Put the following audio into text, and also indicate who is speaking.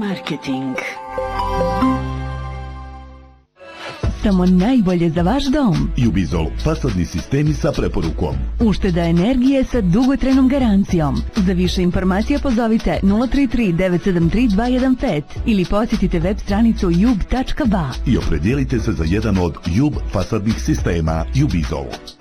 Speaker 1: Marketing.
Speaker 2: Samo najbolje za vaš dom.
Speaker 3: Jubizol, fasadni sistemi sa preporukom.
Speaker 2: Ušteda energije sa dugotrajnom garancijom. Za više informacija pozovite 033 973 215 ili posjetite web stranicu jub.ba
Speaker 3: i opredijelite se za jedan od Jub fasadnih sistema Jubizol.